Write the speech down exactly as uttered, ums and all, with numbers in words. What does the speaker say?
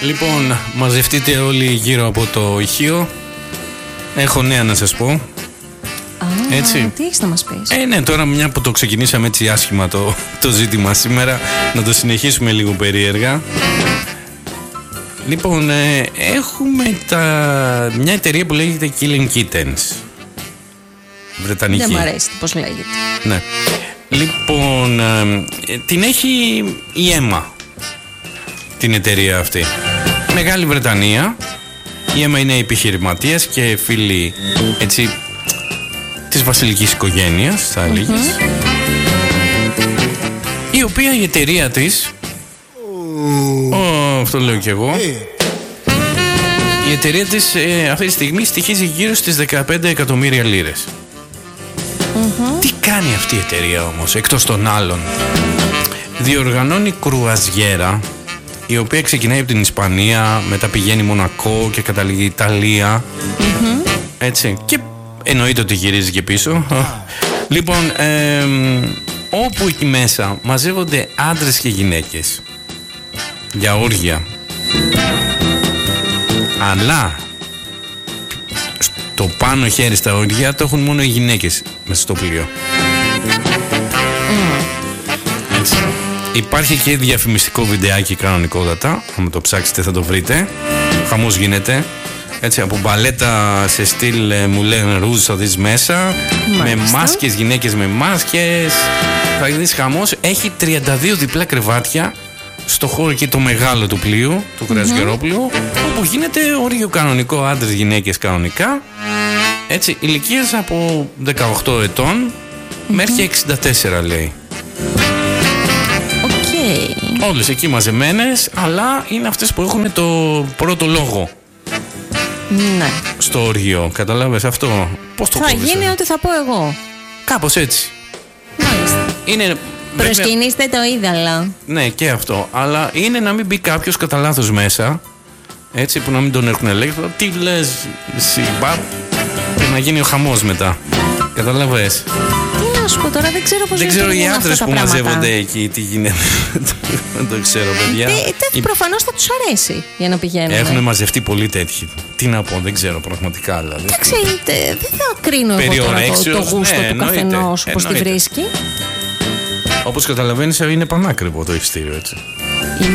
Λοιπόν, μαζευτείτε όλοι γύρω από το ηχείο. Έχω νέα να σας πω. Α, έτσι. Τι έχεις να μας πεις? Ε, ναι, τώρα μια που το ξεκινήσαμε έτσι άσχημα το, το ζήτημα σήμερα, να το συνεχίσουμε λίγο περίεργα. Λοιπόν, ε, έχουμε τα, μια εταιρεία που λέγεται Killing Kittens. Βρετανική. Δεν μου αρέσει πώς λέγεται. Ναι. Λοιπόν, ε, την έχει η Έμα, την εταιρεία αυτή. Μεγάλη Βρετανία. Η Έμα είναι επιχειρηματίας και φίλη, έτσι, της βασιλικής οικογένειας, θα έλεγες. Mm-hmm. Η οποία η εταιρεία της, oh. Oh, αυτό λέω κι εγώ, hey. Η εταιρεία της ε, αυτή τη στιγμή στοιχίζει γύρω στις δεκαπέντε εκατομμύρια λίρες. Mm-hmm. Τι κάνει αυτή η εταιρεία όμως, εκτός των άλλων? Διοργανώνει κρουαζιέρα, η οποία ξεκινάει από την Ισπανία, μετά πηγαίνει Μονακό και καταλήγει Ιταλία. Mm-hmm. Έτσι. Και εννοείται ότι γυρίζει και πίσω. Λοιπόν, ε, όπου εκεί μέσα μαζεύονται άντρες και γυναίκες για όργια. Αλλά στο πάνω χέρι στα όργια το έχουν μόνο οι γυναίκες μέσα στο πλοίο. Mm. Έτσι. Υπάρχει και διαφημιστικό βιντεάκι κανονικότατα. Αν το ψάξετε θα το βρείτε. Χαμός γίνεται. Έτσι, από μπαλέτα σε στυλ Moulin Rouge θα δεις μέσα. Μάλιστα. Με μάσκες, γυναίκες με μάσκες. Θα δεις χαμός. Έχει τριάντα δύο διπλά κρεβάτια στο χώρο εκεί το μεγάλο του πλοίου, του κρουαζιερόπλοιου, mm-hmm. όπου γίνεται όργιο κανονικό, άντρες, γυναίκες κανονικά. Έτσι, ηλικίες από δεκαοκτώ ετών mm-hmm. μέχρι εξήντα τέσσερα λέει. Okay. Όλες εκεί μαζεμένες, αλλά είναι αυτές που έχουν το πρώτο λόγο. Ναι. Στο όργιο, καταλάβες αυτό? Πώς το θα κόβεις, γίνει ε? ό,τι θα πω εγώ. Κάπως έτσι. Μάλιστα. Είναι, προσκυνήστε το είδαλα. Ναι, και αυτό. Αλλά είναι να μην μπει κάποιος κατά λάθος μέσα, έτσι, που να μην τον έχουν ελέγξει. Τι λες, συμπαπ, και να γίνει ο χαμός μετά. Καταλάβες? Τι να σου πω τώρα, δεν ξέρω πώς δεν ξέρω οι άντρες που πράγματα. μαζεύονται εκεί τι γίνεται. Δεν το ξέρω, παιδιά. Ε, ε, προφανώς θα τους αρέσει για να πηγαίνουν. Έχουν μαζευτεί πολλοί τέτοιοι. Τι να πω, δεν ξέρω πραγματικά δηλαδή. Δεν ξέρετε, δεν θα κρίνω εγώ τώρα το, το γούστο ναι, του καθενός όπως τη βρίσκει. Όπως καταλαβαίνεις είναι πανάκριβο το ειστήριο, έτσι.